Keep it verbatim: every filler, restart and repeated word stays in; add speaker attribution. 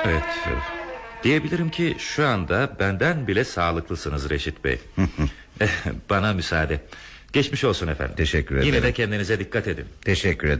Speaker 1: Evet, diyebilirim ki şu anda benden bile sağlıklısınız Reşit Bey. Bana müsaade. Geçmiş olsun efendim.
Speaker 2: Teşekkür ederim.
Speaker 1: Yine de kendinize dikkat edin.
Speaker 2: Teşekkür ederim.